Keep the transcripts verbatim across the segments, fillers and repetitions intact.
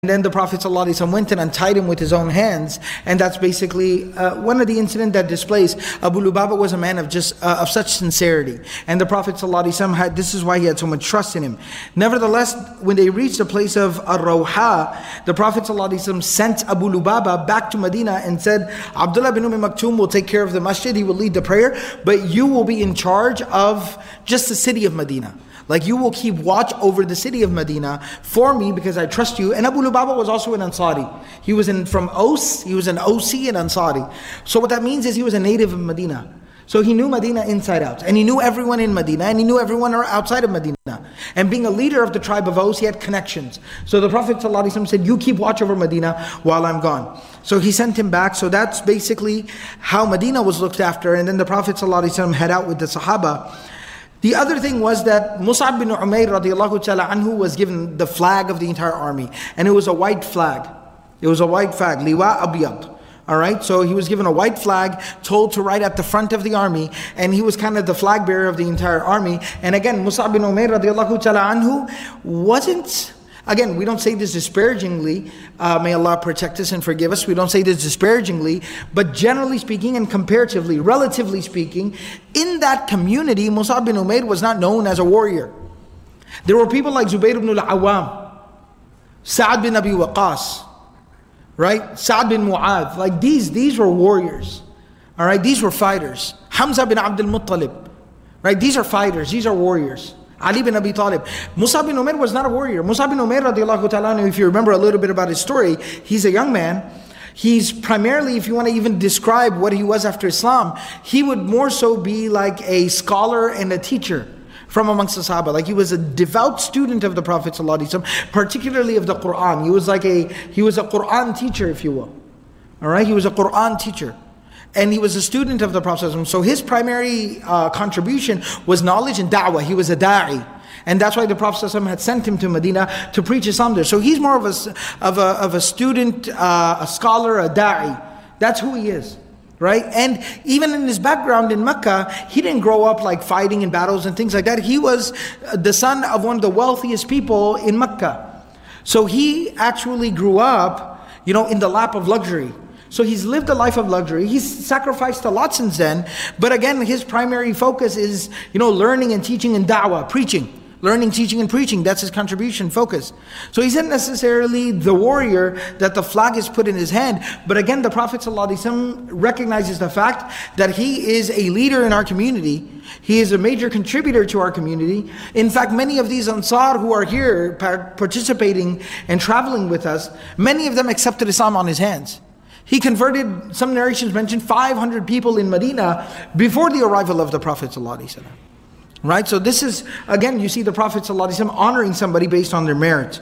then the Prophet ﷺ went and untied him with his own hands, and that's basically uh, one of the incidents that displays Abu Lubaba was a man of just uh, of such sincerity, and the Prophet ﷺ had, this is why he had so much trust in him. Nevertheless, when they reached the place of Ar-Rawha, the Prophet ﷺ sent Abu Lubaba back to Medina and said, Abdullah bin Umm Maktoum will take care of the masjid, he will lead the prayer, but you will be in charge of just the city of Medina. Like, you will keep watch over the city of Medina for me because I trust you. And Abu Lubaba was also an Ansari. He was in from Aus, he was an O C and Ansari. So what that means is he was a native of Medina. So he knew Medina inside out. And he knew everyone in Medina, and he knew everyone outside of Medina. And being a leader of the tribe of Aus, he had connections. So the Prophet ﷺ said, you keep watch over Medina while I'm gone. So he sent him back. So that's basically how Medina was looked after. And then the Prophet ﷺ head out with the Sahaba. The other thing was that Mus'ab bin Umair radiallahu ta'ala anhu was given the flag of the entire army. And it was a white flag. It was a white flag, liwa abiyad. Alright, so he was given a white flag, told to ride at the front of the army, and he was kind of the flag bearer of the entire army. And again, Mus'ab bin Umair radiallahu ta'ala anhu wasn't, again, we don't say this disparagingly, uh, may Allah protect us and forgive us, we don't say this disparagingly, but generally speaking and comparatively, relatively speaking, in that community, Mus'ab bin Umair was not known as a warrior. There were people like Zubayr ibn al-Awwam, Sa'ad bin Abi Waqqas, right? Sa'ad bin Mu'adh, like these, these were warriors, all right? These were fighters. Hamza bin Abdul Muttalib, right? These are fighters, these are warriors. Ali bin Abi Talib. Mus'ab bin Umair was not a warrior. Mus'ab bin Umair radiallahu ta'ala, if you remember a little bit about his story, he's a young man. He's primarily, if you want to even describe what he was after Islam, he would more so be like a scholar and a teacher from amongst the Sahaba. Like, he was a devout student of the Prophet ﷺ, particularly of the Quran. He was like a, he was a Quran teacher, if you will. All right, he was a Quran teacher. And he was a student of the Prophet ﷺ. So his primary uh, contribution was knowledge and da'wah. He was a da'i. And that's why the Prophet ﷺ had sent him to Medina to preach Islam there. So he's more of a, of a, of a student, uh, a scholar, a da'i. That's who he is. Right? And even in his background in Mecca, he didn't grow up like fighting in battles and things like that. He was the son of one of the wealthiest people in Mecca. So he actually grew up, you know, in the lap of luxury. So he's lived a life of luxury. He's sacrificed a lot since then. But again, his primary focus is, you know, learning and teaching and da'wah, preaching. Learning, teaching, and preaching. That's his contribution, focus. So he's not necessarily the warrior that the flag is put in his hand. But again, the Prophet ﷺ recognizes the fact that he is a leader in our community. He is a major contributor to our community. In fact, many of these Ansar who are here participating and traveling with us, many of them accepted Islam on his hands. He converted, some narrations mention, five hundred people in Medina before the arrival of the Prophet ﷺ. Right? So this is, again, you see the Prophet ﷺ honoring somebody based on their merit.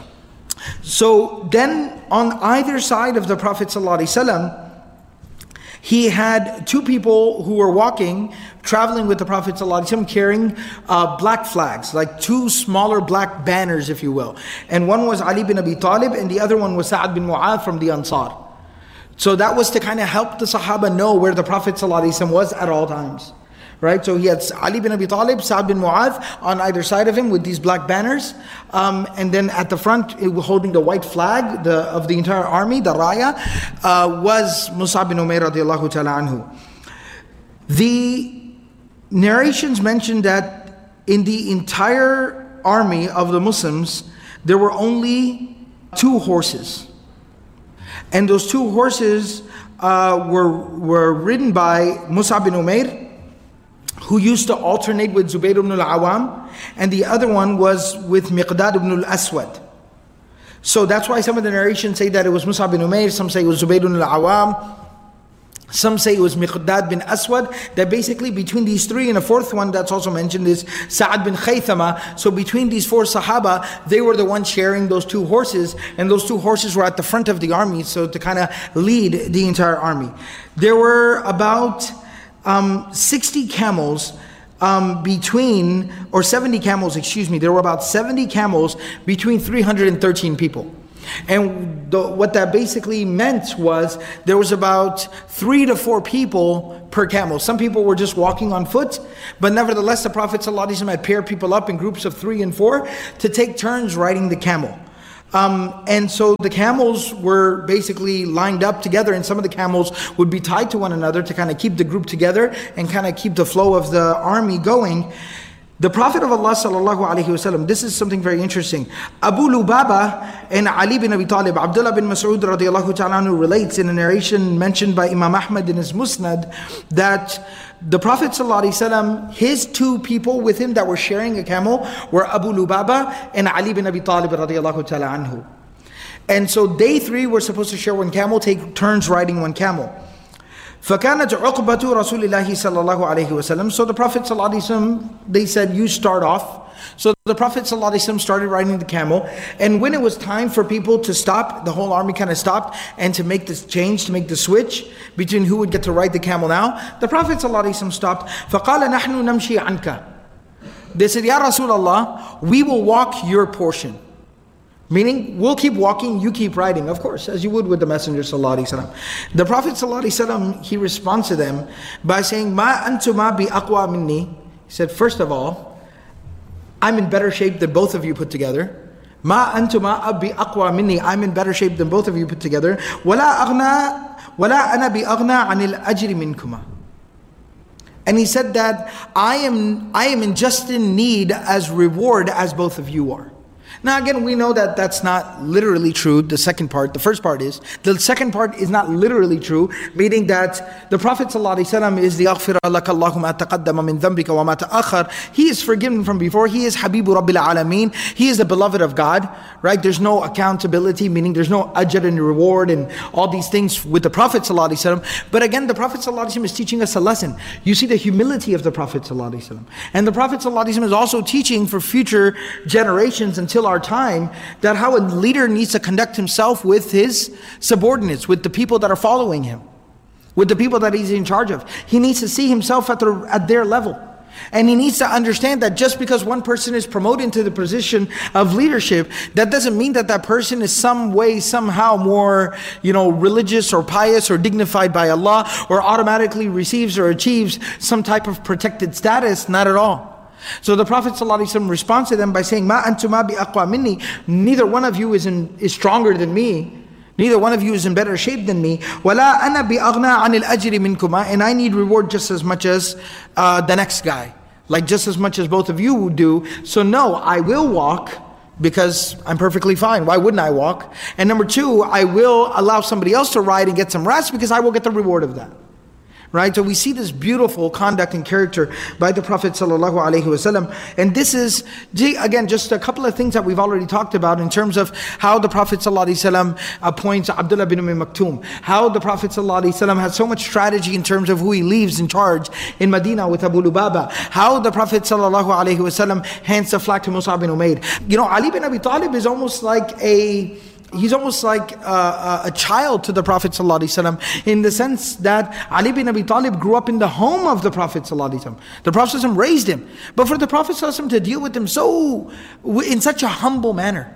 So then, on either side of the Prophet ﷺ, he had two people who were walking, traveling with the Prophet ﷺ, carrying uh, black flags, like two smaller black banners, if you will. And one was Ali bin Abi Talib, and the other one was Sa'ad bin Mu'adh from the Ansar. So that was to kind of help the Sahaba know where the Prophet ﷺ was at all times. Right, so he had Ali bin Abi Talib, Sa'ad bin Mu'adh on either side of him with these black banners, um, and then at the front, holding the white flag the, of the entire army, the Raya, uh, was Mus'ab bin Umair radiallahu ta'ala anhu. The narrations mention that in the entire army of the Muslims, there were only two horses. And those two horses uh, were, were ridden by Mus'ab bin Umair, who used to alternate with Zubayr ibn al-Awwam, and the other one was with Miqdad ibn al-Aswad. So that's why some of the narrations say that it was Mus'ab bin Umair, some say it was Zubayr ibn al-Awwam, some say it was Miqdad bin Aswad, that basically between these three, and a fourth one that's also mentioned is Sa'ad bin Khaythama. So between these four Sahaba, they were the ones sharing those two horses, and those two horses were at the front of the army, so to kind of lead the entire army. There were about Um, sixty camels um, between, or seventy camels, excuse me, there were about seventy camels between three hundred thirteen people. And the, what that basically meant was there was about three to four people per camel. Some people were just walking on foot, but nevertheless the Prophet ﷺ had paired people up in groups of three and four to take turns riding the camel. Um, and so the camels were basically lined up together, and some of the camels would be tied to one another to kind of keep the group together and kind of keep the flow of the army going. The Prophet of Allah sallallahu alaihi wasallam, this is something very interesting. Abu Lubaba and Ali bin Abi Talib, Abdullah bin Mas'ud radiallahu ta'ala anhu relates in a narration mentioned by Imam Ahmad in his Musnad that the Prophet sallallahu alaihi wasallam, his two people with him that were sharing a camel were Abu Lubaba and Ali bin Abi Talib radiallahu ta'ala anhu. And so they three were supposed to share one camel, take turns riding one camel. فَكَانَتْ عُقْبَةُ رَسُولِ اللَّهِ صَلَّى اللَّهُ عَلَيْهِ وَسَلَّمَ. So the Prophet sallallahu alaihi wasallam, they said, you start off. So the Prophet sallallahu alaihi wasallam started riding the camel. And when it was time for people to stop, the whole army kind of stopped, and to make this change, to make the switch between who would get to ride the camel now, the Prophet sallallahu alaihi wasallam stopped. فَقَالَ نَحْنُ نَمْشِي عَنْكَ. They said, Ya Rasulullah, we will walk your portion. Meaning, we'll keep walking, you keep riding, of course, as you would with the Messenger sallallahu alaihi wasallam. The Prophet sallallahu alaihi wasallam, he responds to them by saying, "Ma antuma bi aqwa minni." He said, first of all, I'm in better shape than both of you put together. Ma antuma bi aqwa minni. I'm in better shape than both of you put together. Wala aghna, wala ana bi aghna anil ajri minkuma. And he said that I am, I am in just in need as reward as both of you are. Now again, we know that that's not literally true, the second part. The first part is. The second part is not literally true, meaning that the Prophet ﷺ is the أَغْفِرَ لَكَ اللَّهُ مَا تَقَدَّمَ مِن ذَنْبِكَ وَمَا تَأَخَّرَ. He is forgiven from before. He is Habibu Rabbil Alameen. He is the beloved of God, right? There's no accountability, meaning there's no ajr and reward and all these things with the Prophet ﷺ. But again, the Prophet ﷺ is teaching us a lesson. You see the humility of the Prophet ﷺ. And the Prophet ﷺ is also teaching for future generations until our time that how a leader needs to conduct himself with his subordinates, with the people that are following him, with the people that he's in charge of. He needs to see himself at, the, at their level. And he needs to understand that just because one person is promoted to the position of leadership, that doesn't mean that that person is some way, somehow more, you know, religious or pious or dignified by Allah, or automatically receives or achieves some type of protected status. Not at all. So the Prophet ﷺ responds to them by saying, "Ma antuma bi aqwa minni." Neither one of you is in, is stronger than me. Neither one of you is in better shape than me. "Wala ana bi aghna anil ajri minkuma." And I need reward just as much as uh, the next guy, like just as much as both of you do. So no, I will walk because I'm perfectly fine. Why wouldn't I walk? And number two, I will allow somebody else to ride and get some rest because I will get the reward of that. Right? So we see this beautiful conduct and character by the Prophet sallallahu alaihi wasallam. And this is, again, just a couple of things that we've already talked about in terms of how the Prophet sallallahu alaihi wasallam appoints Abdullah bin Umm Maktoum. How the Prophet sallallahu alaihi wasallam has so much strategy in terms of who he leaves in charge in Medina with Abu Lubaba. How the Prophet sallallahu alaihi wasallam hands the flag to Mus'ab bin Umair. You know, Ali bin Abi Talib is almost like a... He's almost like a, a child to the Prophet ﷺ in the sense that Ali bin Abi Talib grew up in the home of the Prophet ﷺ. The Prophet ﷺ raised him. But for the Prophet ﷺ to deal with him so, in such a humble manner,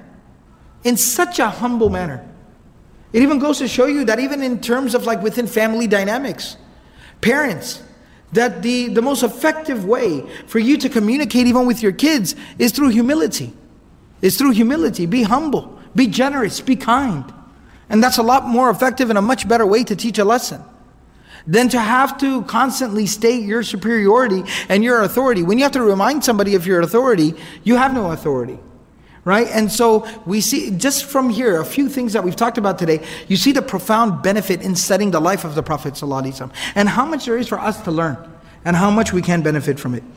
in such a humble manner. It even goes to show you that even in terms of like within family dynamics, parents, that the, the most effective way for you to communicate even with your kids is through humility. Is through humility. Be humble. Be generous, be kind. And that's a lot more effective and a much better way to teach a lesson than to have to constantly state your superiority and your authority. When you have to remind somebody of your authority, you have no authority. Right? And so we see, just from here, a few things that we've talked about today, you see the profound benefit in studying the life of the Prophet ﷺ and how much there is for us to learn and how much we can benefit from it.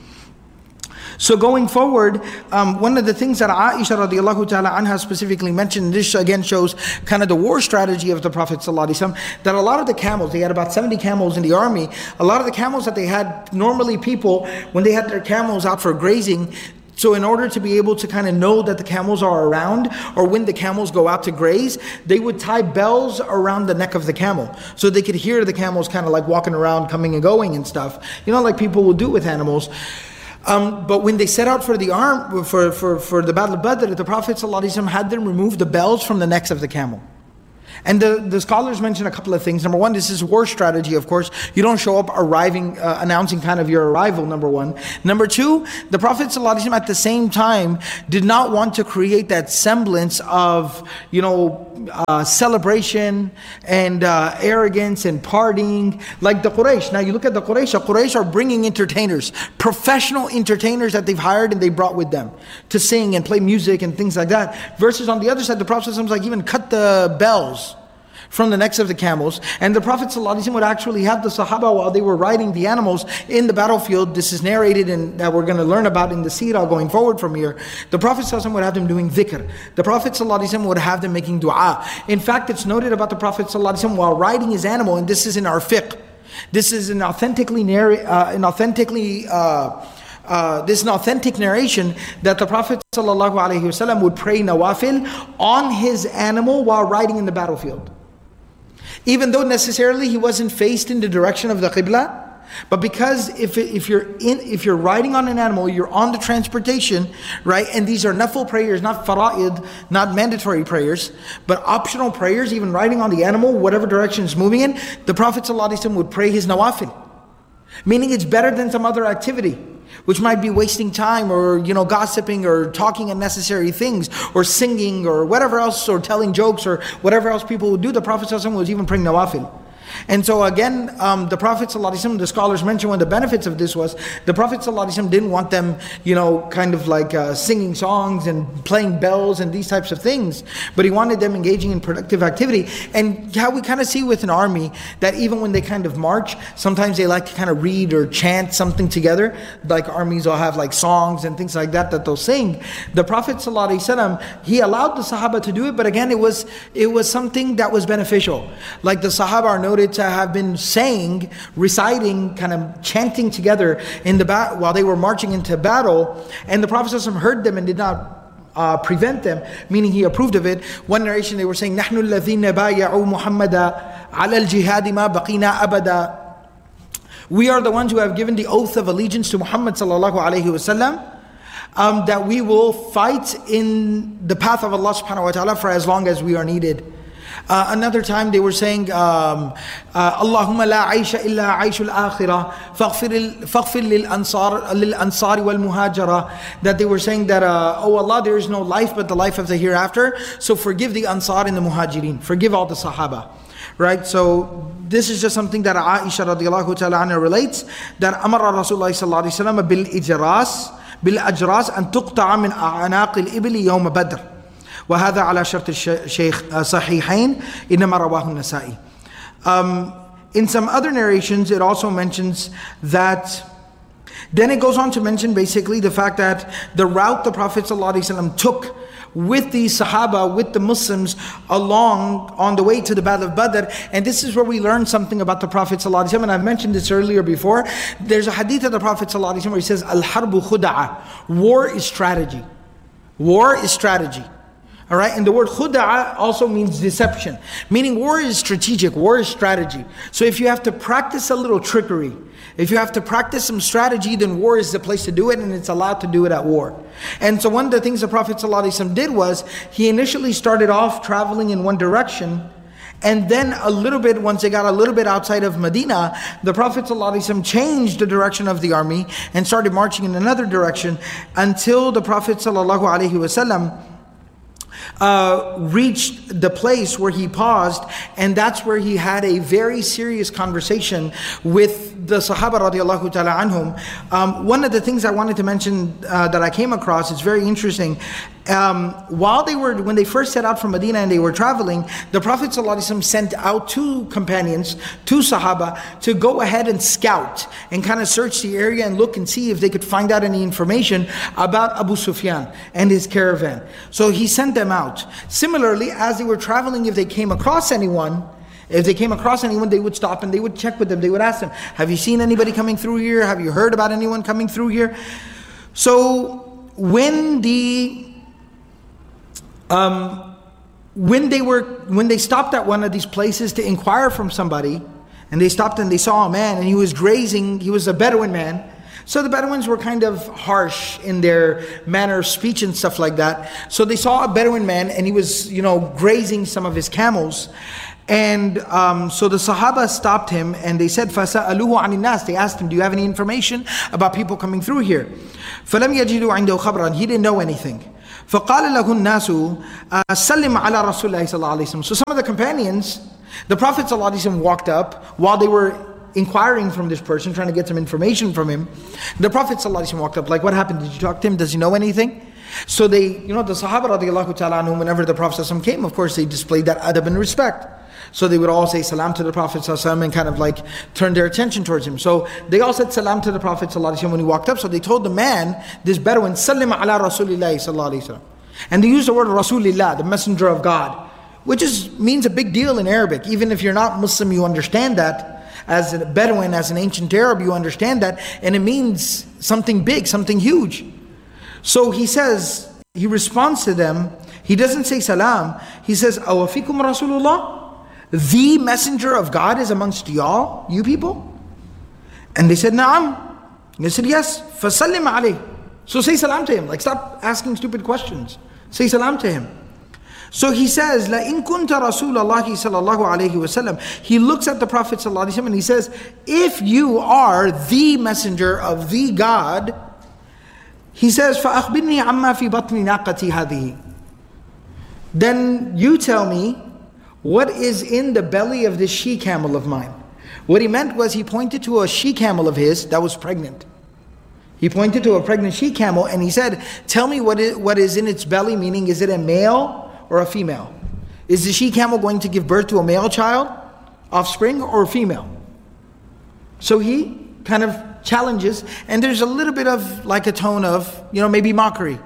So going forward, um, one of the things that Aisha radiallahu ta'ala anha specifically mentioned, this again shows kind of the war strategy of the Prophet ﷺ, that a lot of the camels, they had about seventy camels in the army, a lot of the camels that they had, normally people, when they had their camels out for grazing, so in order to be able to kind of know that the camels are around, or when the camels go out to graze, they would tie bells around the neck of the camel, so they could hear the camels kind of like walking around, coming and going and stuff, you know, like people will do with animals. Um, but when they set out for the arm for, for, for the Battle of Badr, the Prophet ﷺ had them remove the bells from the necks of the camel. And the, the scholars mention a couple of things. Number one, this is war strategy, of course. You don't show up arriving, uh, announcing kind of your arrival, number one. Number two, the Prophet ﷺ at the same time did not want to create that semblance of, you know, uh, celebration and uh, arrogance and partying like the Quraysh. Now you look at the Quraysh, the Quraysh are bringing entertainers, professional entertainers that they've hired and they brought with them to sing and play music and things like that. Versus on the other side, the Prophet ﷺ like even cut the bells from the necks of the camels. And the Prophet ﷺ would actually have the Sahaba while they were riding the animals in the battlefield. This is narrated and that we're going to learn about in the seerah going forward from here. The Prophet ﷺ would have them doing dhikr. The Prophet ﷺ would have them making dua. In fact, it's noted about the Prophet ﷺ while riding his animal, and this is in our fiqh. This is an authentically narr- uh, an authentically uh, Uh, this is an authentic narration that the Prophet ﷺ would pray nawafil on his animal while riding in the battlefield. Even though necessarily he wasn't faced in the direction of the Qibla, but because if if you're in if you're riding on an animal, you're on the transportation, right? And these are nafil prayers, not fara'id, not mandatory prayers, but optional prayers, even riding on the animal, whatever direction it's moving in, the Prophet ﷺ would pray his nawafil. Meaning it's better than some other activity, which might be wasting time or, you know, gossiping or talking unnecessary things or singing or whatever else, or telling jokes or whatever else people would do. The Prophet ﷺ was even praying nawafil. And so again, um, the Prophet ﷺ, the scholars mention one of the benefits of this was the Prophet ﷺ didn't want them, you know, kind of like uh, singing songs and playing bells and these types of things, but he wanted them engaging in productive activity. And how we kind of see with an army that even when they kind of march, sometimes they like to kind of read or chant something together. Like armies will have like songs and things like that that they'll sing. The Prophet ﷺ, he allowed the Sahaba to do it, but again, it was it was something that was beneficial. Like the Sahaba are noted to have been saying, reciting, kind of chanting together in the bat- while they were marching into battle, and the Prophet ﷺ heard them and did not uh, prevent them, meaning he approved of it. One narration they were saying, "Nahnu alladhina bay'u Muhammada ala al-jihad ma baqina abada." We are the ones who have given the oath of allegiance to Muhammad sallallahu alaihi wasallam, um, that we will fight in the path of Allah subhanahu wa ta'ala for as long as we are needed. Uh, another time they were saying, um, uh, Allahumma la aisha illa aishul akhirah, faghfir lil ansar lil ansari wal muhajara. That they were saying that, uh, oh Allah, there is no life but the life of the hereafter. So forgive the ansar and the muhajirin, forgive all the sahaba. Right, so this is just something that Aisha radiallahu ta'ala anha relates, that Amara Rasulullah sallallahu alayhi wa sallam bil ijras, bil ajras an tuqta'a min a'anaq al-ibli yawm badr. وهذا على شرط الشيخ صحيحين إنما رواه النسائي. Um, in some other narrations, it also mentions that. Then it goes on to mention basically the fact that the route the Prophet ﷺ took with the Sahaba, with the Muslims along on the way to the Battle of Badr. And this is where we learn something about the Prophet ﷺ, and I've mentioned this earlier before. There's a hadith of the Prophet ﷺ where he says, Al-harbu khuda'a, war is strategy. War is strategy. All right, and the word khuda'a also means deception, meaning war is strategic, war is strategy. So if you have to practice a little trickery, if you have to practice some strategy, then war is the place to do it, and it's allowed to do it at war. And so one of the things the Prophet ﷺ did was, he initially started off traveling in one direction, and then a little bit, once they got a little bit outside of Medina, the Prophet ﷺ changed the direction of the army and started marching in another direction until the Prophet ﷺ Uh, reached the place where he paused, and that's where he had a very serious conversation with the Sahaba radiallahu ta'ala anhum. Um, one of the things I wanted to mention uh, that I came across, it's very interesting. Um, while they were, when they first set out from Medina and they were traveling, the Prophet ﷺ sent out two companions, two Sahaba, to go ahead and scout and kind of search the area and look and see if they could find out any information about Abu Sufyan and his caravan. So he sent them out. Similarly, as they were traveling, if they came across anyone, If they came across anyone, they would stop and they would check with them. They would ask them, have you seen anybody coming through here? Have you heard about anyone coming through here? So when the um, when they were when they stopped at one of these places to inquire from somebody, and they stopped and they saw a man and he was grazing, he was a Bedouin man. So the Bedouins were kind of harsh in their manner of speech and stuff like that. So they saw a Bedouin man and he was, you know, grazing some of his camels. And um, so the Sahaba stopped him and they said, فَسَأَلُوهُ عَنِ النَّاسِ. They asked him, do you have any information about people coming through here? فَلَمْ يَجِدُوا عِنْدَهُ خَبْرًا. He didn't know anything. فَقَالَ لَهُ النَّاسُ سَلِّمْ عَلَى رَسُولِ اللَّهِ صلى الله عليه وسلم. So some of the companions, the Prophet صلى الله عليه وسلم walked up while they were inquiring from this person, trying to get some information from him. The Prophet ﷺ walked up, like, what happened? Did you talk to him? Does he know anything? So they, you know, the Sahaba radiallahu ta'ala anhum, whenever the Prophet ﷺ came, of course, they displayed that adab and respect. So they would all say salam to the Prophet ﷺ and kind of like turn their attention towards him. So they all said salam to the Prophet ﷺ when he walked up. So they told the man, this Bedouin, Sallim ala Rasulillahi sallallahu alayhi wa sallam. And they used the word Rasulillah, the messenger of God, which is means a big deal in Arabic. Even if you're not Muslim, you understand that. As a Bedouin, as an ancient Arab, you understand that, and it means something big, something huge. So he says, he responds to them, he doesn't say salam, he says, Awafikum Rasulullah? The messenger of God is amongst y'all, you people? And they said, Na'am. They said, yes, fasallim alayh. So say salam to him, like stop asking stupid questions. Say salam to him. So he says, La in kunta Rasulullah sallallahu alayhi wasallam. He looks at the Prophet sallallahu alayhi wasallam and he says, if you are the messenger of the God, he says, فَأَخْبِرْنِي عَمَّا فِي بَطْنِ نَاقَتِي هَذِهِ. Then you tell me what is in the belly of this she-camel of mine. What he meant was he pointed to a she-camel of his that was pregnant. He pointed to a pregnant she-camel and he said, tell me what is, what is in its belly, meaning is it a male or a female? Is the she-camel going to give birth to a male child, offspring, or a female? So he kind of challenges, and there's a little bit of like a tone of, you know, maybe mockery.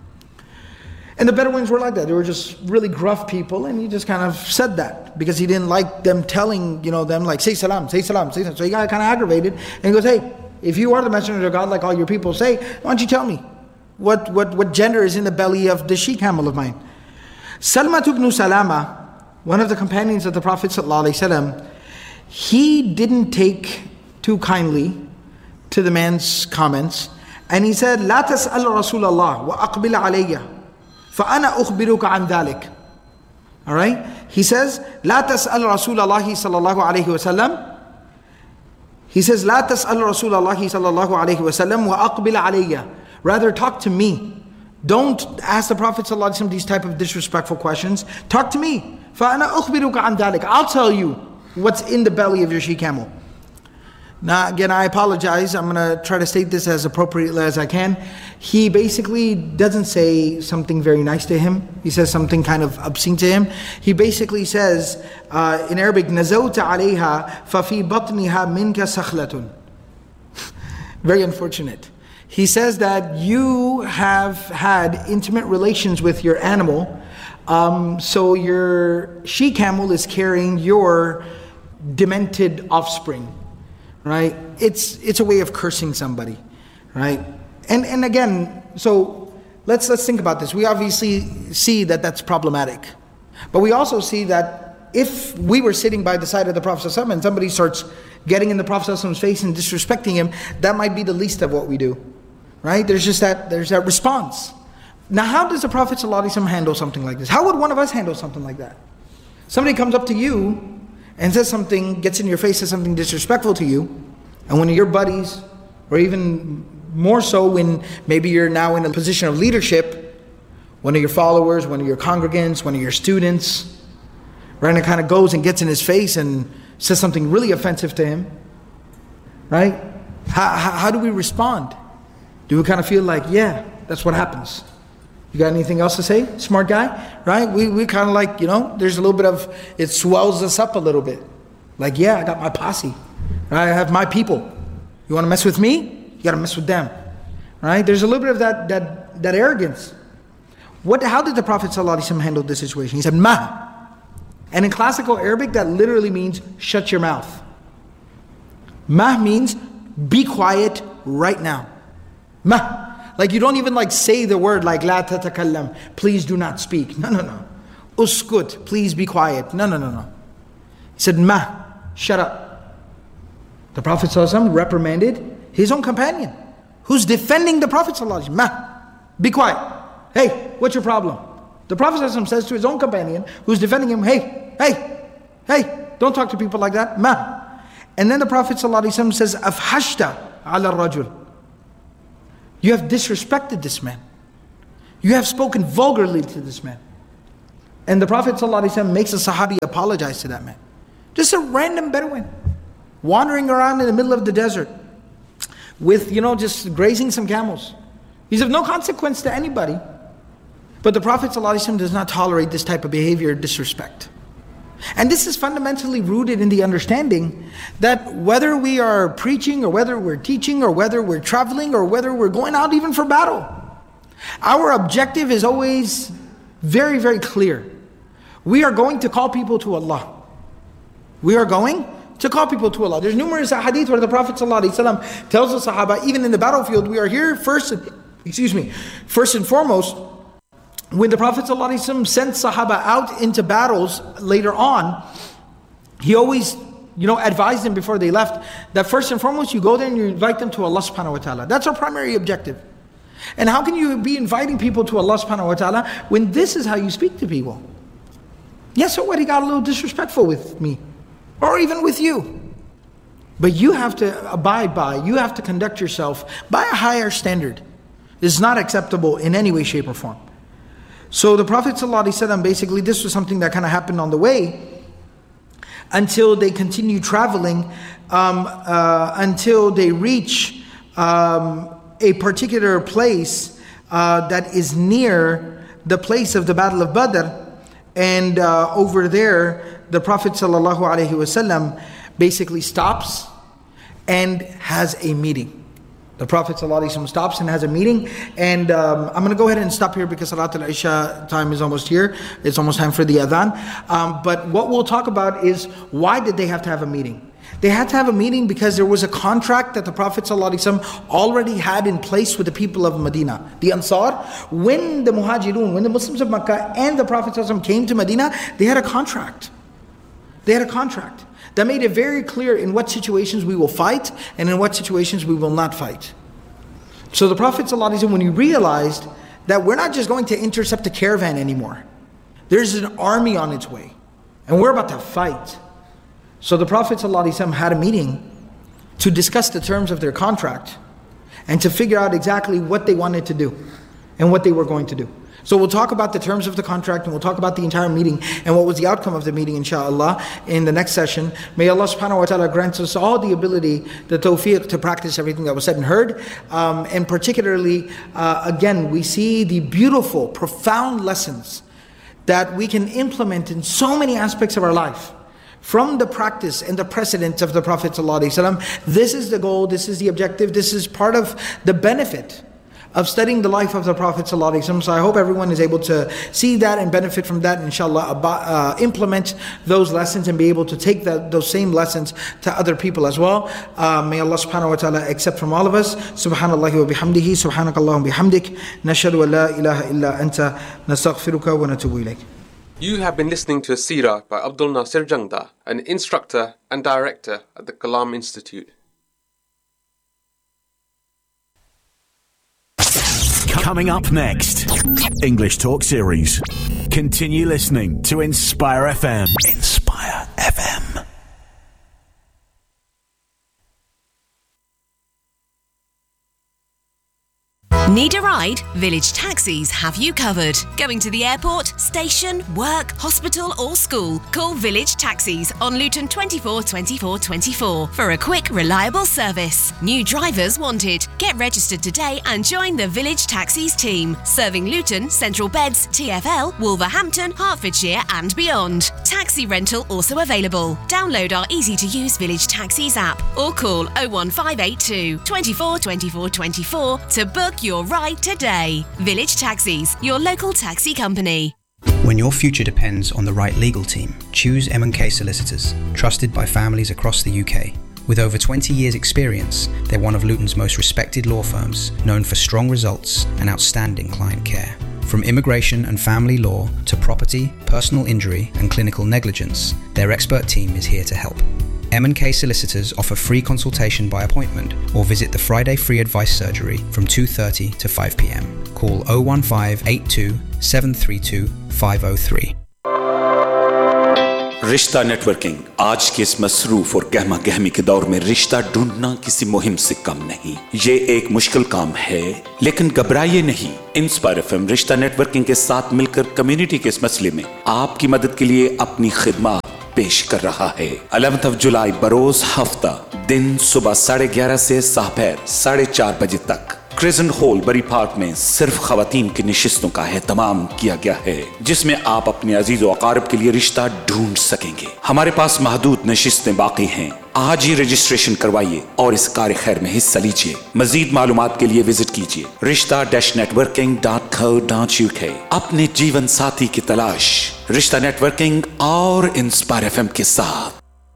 And the Bedouins were like that. They were just really gruff people, and he just kind of said that because he didn't like them telling, you know, them like, say salam, say salam, say salam. So he got kind of aggravated, and he goes, hey, if you are the messenger of God like all your people say, why don't you tell me what, what, what gender is in the belly of the she-camel of mine? Salma ibn Salama, one of the companions of the Prophet ﷺ, he didn't take too kindly to the man's comments, and he said, "La tas'al Rasulullah wa aqbil alayya, fa ana ukhbiruka an dhalik." All right. He says, "La tas'al Rasulullah sallallahu alayhi wasallam." He says, "La tas'al Rasulullah sallallahu alayhi wasallam wa aqbil alayya." Rather, talk to me. Don't ask the Prophet ﷺ these type of disrespectful questions. Talk to me. فَأَنَا أُخْبِرُكَ عَنْ ذَلِكَ. I'll tell you what's in the belly of your she-camel. Now, again, I apologize. I'm going to try to state this as appropriately as I can. He basically doesn't say something very nice to him. He says something kind of obscene to him. He basically says, uh, in Arabic, نَزَوْتَ عَلَيْهَا فَفِي بَطْنِهَا مِنْكَ سَخْلَةٌ. Very unfortunate. He says that you have had intimate relations with your animal, um, so your she-camel is carrying your demented offspring, right? It's it's a way of cursing somebody, right? And and again, so let's let's think about this. We obviously see that that's problematic, but we also see that if we were sitting by the side of the Prophet ﷺ and somebody starts getting in the Prophet ﷺ's face and disrespecting him, that might be the least of what we do. Right? There's just that, there's that response. Now, how does the Prophet ﷺ handle something like this? How would one of us handle something like that? Somebody comes up to you and says something, gets in your face, says something disrespectful to you, and one of your buddies, or even more so when maybe you're now in a position of leadership, one of your followers, one of your congregants, one of your students, right, and it kind of goes and gets in his face and says something really offensive to him, right? How, how, how do we respond? Do we kind of feel like, yeah, that's what happens? You got anything else to say, smart guy? Right? We we kind of like, you know, there's a little bit of, it swells us up a little bit. Like, yeah, I got my posse. Right? I have my people. You want to mess with me? You got to mess with them. Right? There's a little bit of that that that arrogance. What? How did the Prophet ﷺ handle this situation? He said, ma. And in classical Arabic, that literally means shut your mouth. Ma means be quiet right now. Ma. Like you don't even like say the word like la tatakallam, please do not speak. No, no, no. Uskut, please be quiet. No, no, no, no. He said, ma, shut up. The Prophet ﷺ reprimanded his own companion. who's defending the Prophet ﷺ. Ma, be quiet. Hey, what's your problem? The Prophet ﷺ says to his own companion who's defending him, hey, hey, hey, don't talk to people like that. Ma. And then the Prophet ﷺ says, Afhashta ala rajul. You have disrespected this man. You have spoken vulgarly to this man. And the Prophet ﷺ makes a Sahabi apologize to that man. Just a random Bedouin wandering around in the middle of the desert with, you know, just grazing some camels. He's of no consequence to anybody. But the Prophet ﷺ does not tolerate this type of behavior or disrespect. And this is fundamentally rooted in the understanding that whether we are preaching or whether we're teaching or whether we're traveling or whether we're going out even for battle, our objective is always very, very clear. We are going to call people to Allah. We are going to call people to Allah. There's numerous hadith where the Prophet ﷺ tells the Sahaba, even in the battlefield, we are here first, excuse me, first and foremost, when the Prophet ﷺ sent Sahaba out into battles later on, he always, you know, advised them before they left that first and foremost, you go there and you invite them to Allah subhanahu wa ta'ala. That's our primary objective. And how can you be inviting people to Allah subhanahu wa ta'ala when this is how you speak to people? Yes, so what, he got a little disrespectful with me, or even with you. But you have to abide by, you have to conduct yourself by a higher standard. This is not acceptable in any way, shape, or form. So the Prophet ﷺ, basically this was something that kind of happened on the way until they continue traveling, um, uh, until they reach um, a particular place uh, that is near the place of the Battle of Badr. And uh, over there, the Prophet ﷺ basically stops and has a meeting. The Prophet ﷺ stops and has a meeting. And um, I'm going to go ahead and stop here because Salat al-Isha time is almost here. It's almost time for the adhan. Um, but what we'll talk about is, why did they have to have a meeting? They had to have a meeting because there was a contract that the Prophet ﷺ already had in place with the people of Medina, the Ansar. When the Muhajirun, when the Muslims of Makkah and the Prophet ﷺ came to Medina, they had a contract. They had a contract that made it very clear in what situations we will fight and in what situations we will not fight. So the Prophet ﷺ, when he realized that we're not just going to intercept a caravan anymore, there's an army on its way, and we're about to fight. So the Prophet ﷺ had a meeting to discuss the terms of their contract and to figure out exactly what they wanted to do and what they were going to do. So we'll talk about the terms of the contract, and we'll talk about the entire meeting and what was the outcome of the meeting, inshallah, in the next session. May Allah subhanahu wa ta'ala grant us all the ability, the tawfiq, to practice everything that was said and heard. Um, and particularly, uh, again, we see the beautiful, profound lessons that we can implement in so many aspects of our life. From the practice and the precedent of the Prophet ﷺ. This is the goal, this is the objective, this is part of the benefit of studying the life of the Prophet ﷺ. So I hope everyone is able to see that and benefit from that, and inshallah uh, implement those lessons and be able to take that, those same lessons to other people as well. Uh, may Allah subhanahu wa ta'ala accept from all of us. Subhanallahi wa bihamdihi, subhanakallahum bihamdik, nashhadu an la ilaha illa anta, nastaghfiruka wa natubu ilayk. You have been listening to a seerah by Abdul Nasir Jangda, an instructor and director at the Kalam Institute. Coming up next, English Talk Series. Continue listening to Inspire F M. Inspire F M. Need a ride? Village Taxis have you covered. Going to the airport, station, work, hospital or school? Call Village Taxis on Luton twenty-four twenty-four twenty-four for a quick, reliable service. New drivers wanted. Get registered today and join the Village Taxis team, serving Luton, Central Beds, T F L, Wolverhampton, Hertfordshire and beyond. Taxi rental also available. Download our easy-to-use Village Taxis app or call oh one five eight two, twenty-four twenty-four twenty-four to book your ride today. Village Taxis, your local taxi company. When your future depends on the right legal team, choose M and K Solicitors, trusted by families across the U K. With over twenty years experience, they're one of Luton's most respected law firms, known for strong results and outstanding client care. From immigration and family law to property, personal injury and clinical negligence, their expert team is here to help. M and K Solicitors offer free consultation by appointment or visit the Friday Free Advice Surgery from two thirty to five p m. Call oh one five eight two seven three two five oh three. रिश्ता networking आज के इस मसरूफ और गहमा गहमी के दौर में रिश्ता ढूंढना किसी मुहिम से कम नहीं। ये एक मुश्किल काम है, लेकिन घबराइए नहीं। इंस्पायर एफएम रिश्ता नेटवर्किंग के साथ मिलकर कम्युनिटी के इस मसले में आपकी मदद के लिए अपनी खिदमत पेश कर रहा है। ग्यारह ऑफ जुलाई बरोज हफ्ता दिन सुबह साढ़े ग्यारह से दोपहर साढ़े चार बजे तक क्रेसेंट हॉल बरी पार्क में सिर्फ खवातीन की निशिस्तों का एहतमाम किया गया है, जिसमें आप अपने अजीज व अकारिब के लिए रिश्ता ढूंढ सकेंगे। हमारे पास महदूद नशिस्तें बाकी हैं। आज ही रजिस्ट्रेशन करवाइए और इस कार्य खैर में हिस्सा लीजिए। मजीद मालूमात के लिए विजिट कीजिए रिश्ता dash networking dot co dot U के। अपने जीवन साथी की तलाश रिश्ता नेटवर्किंग और इंस्पायर एफएम के साथ।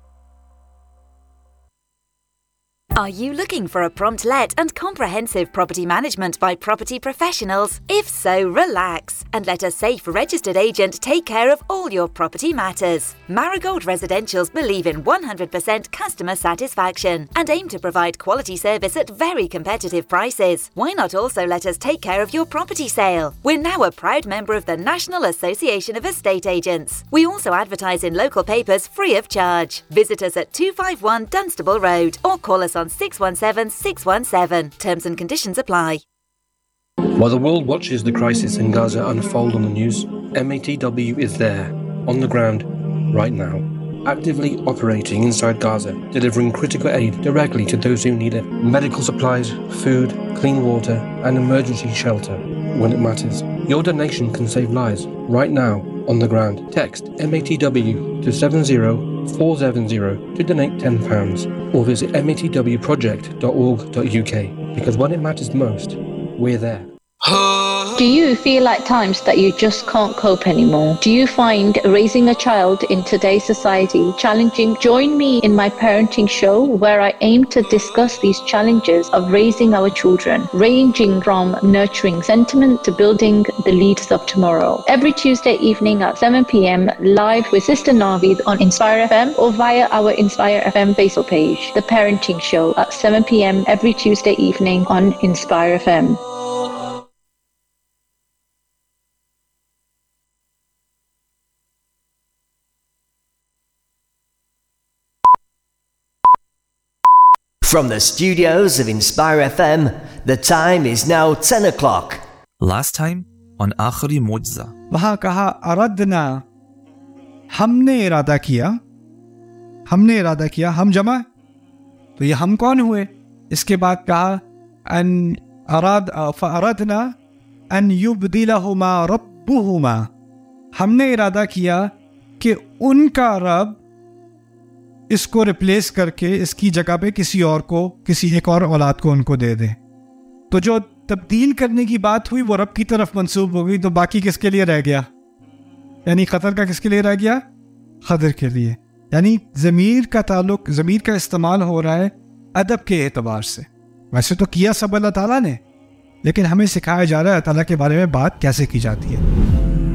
Are you looking for a prompt let and comprehensive property management by property professionals? If so, relax and let a safe registered agent take care of all your property matters. Marigold Residentials believe in one hundred percent customer satisfaction and aim to provide quality service at very competitive prices. Why not also let us take care of your property sale? We're now a proud member of the National Association of Estate Agents. We also advertise in local papers free of charge. Visit us at two five one Dunstable Road or call us on six one seven six one seven. Terms and conditions apply. While the world watches the crisis in Gaza unfold on the news, M A T W is there, on the ground, right now, actively operating inside Gaza, delivering critical aid directly to those who need it. Medical supplies, food, clean water, and emergency shelter when it matters. Your donation can save lives right now on the ground. Text M A T W to seven zero four seven zero to donate ten pounds or visit matw dot org dot u k because when it matters most, we're there. Do you feel at times that you just can't cope anymore? Do you find raising a child in today's society challenging? Join me in my parenting show where I aim to discuss these challenges of raising our children, ranging from nurturing sentiment to building the leaders of tomorrow. Every Tuesday evening at seven p m live with Sister Navid on Inspire F M or via our Inspire F M Facebook page. The parenting show at seven p m every Tuesday evening on Inspire F M. From the studios of Inspire F M, the time is now ten o'clock. Last time on आखिरी मुआज़ा, वहाँ कहा अरदना, हमने इरादा किया, हमने इरादा किया, हम जमा, तो ये हम कौन हुए? इसके बाद कहा अन अराद फअरदना अन युबदिलहुमा रब्बुहुमा, हमने इरादा किया कि उनका रब इसको रिप्लेस करके इसकी जगह पे किसी और को, किसी एक और औलाद को उनको दे दे। तो जो तब्दील करने की बात हुई वो रब की तरफ मंसूब हो गई, तो बाकी किसके लिए रह गया? यानी खतर का किसके लिए रह गया? खदर के लिए। यानी ज़मीर का ताल्लुक, ज़मीर का इस्तेमाल हो रहा है अदब के एतबार से। वैसे तो किया सब अल्लाह ताला ने, लेकिन हमें सिखाया जा रहा है अल्लाह के बारे में बात कैसे की जाती है।